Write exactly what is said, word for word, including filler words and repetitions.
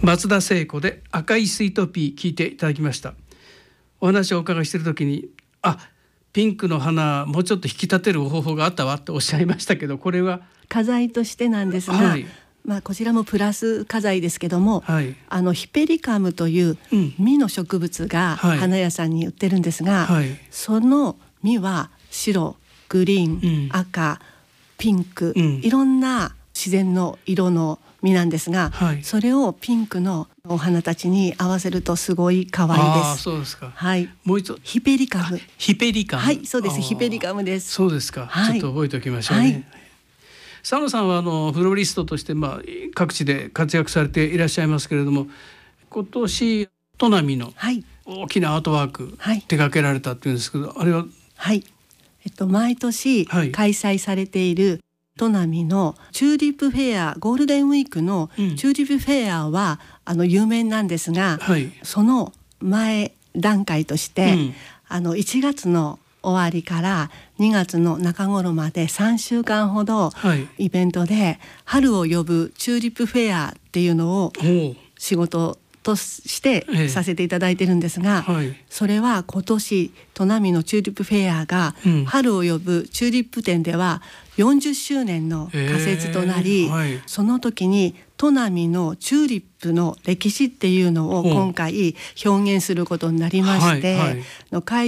松田聖子で赤いスイートピー聞いていただきました。お話をお伺いしている時に、あ、ピンクの花もうちょっと引き立てる方法があったわっておっしゃいましたけど、これは花材としてなんですが、はい、まあ、こちらもプラス花材ですけども、はい、あのヒペリカムという実の植物が花屋さんに売ってるんですが、はいはい、その実は白、グリーン、うん、赤、ピンク、うん、いろんな自然の色の実なんですが、はい、それをピンクのお花たちに合わせるとすごい可愛いです。 あ、そうですか。 はい、 もう一度ヒペリカム。 ヒペリカム。 はい、そうです。ヒペリカムです。 そうですか。はい、ちょっと覚えておきましょうね。はい、佐野さんはあのフロリストとして、まあ、各地で活躍されていらっしゃいますけれども、今年砺波の大きなアートワーク、はい、手掛けられたっていうんですけど、あれは、 はい、えっと、毎年開催されている、はい、砺波のチューリップフェア、ゴールデンウィークのチューリップフェアは、うん、あの有名なんですが、はい、その前段階として、うん、あのいちがつの終わりからにがつの中頃までさんしゅうかんほどイベントで春を呼ぶチューリップフェアっていうのを仕事としてさせていただいてるんですが、ええ、はい、それは今年砺波のチューリップフェアが、うん、春を呼ぶチューリップ展ではよんじゅっしゅうねんの仮設となり、えーはい、その時に砺波のチューリップの歴史っていうのを今回表現することになりまして、はいはい、の会